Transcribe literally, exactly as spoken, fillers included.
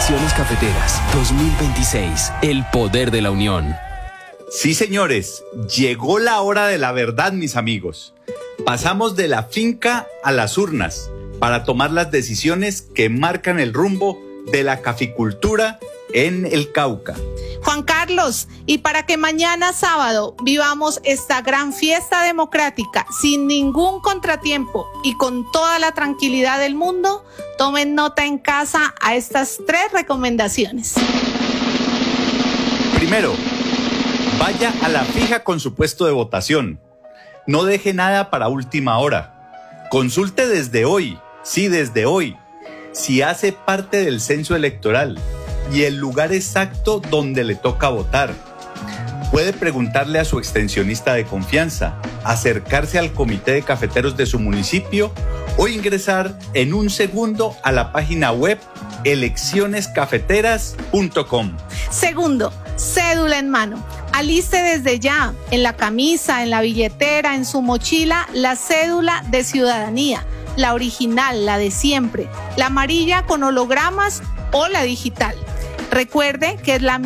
Elecciones Cafeteras dos mil veintiséis. El poder de la unión. Sí, señores, llegó la hora de la verdad, mis amigos. Pasamos de la finca a las urnas para tomar las decisiones que marcan el rumbo de la caficultura en el Cauca. Juan Carlos, y para que mañana sábado vivamos esta gran fiesta democrática sin ningún contratiempo y con toda la tranquilidad del mundo, tomen nota en casa a estas tres recomendaciones. Primero, vaya a la fija con su puesto de votación. No deje nada para última hora. Consulte desde hoy, sí, desde hoy, si hace parte del censo electoral y el lugar exacto donde le toca votar. Puede preguntarle a su extensionista de confianza, acercarse al comité de cafeteros de su municipio o ingresar en un segundo a la página web elecciones cafeteras punto com. Segundo, cédula en mano. Aliste desde ya, en la camisa, en la billetera, en su mochila, la cédula de ciudadanía, la original, la de siempre, la amarilla con hologramas o la digital. Recuerde que es la